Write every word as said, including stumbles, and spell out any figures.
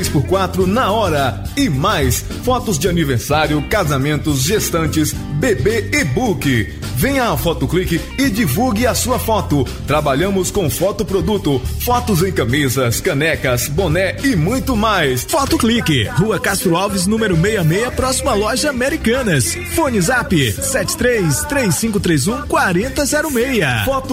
três por quatro na hora. E mais, fotos de aniversário, casamentos, gestantes, bebê e book. Venha à Fotoclique e divulgue a sua foto. Trabalhamos com fotoproduto, fotos em camisas, canecas, boné e muito mais. Fotoclique, Rua Castro Alves, número sessenta e seis, próxima loja Americanas. Fone Zap sete três três cinco três um quatro zero zero seis. Foto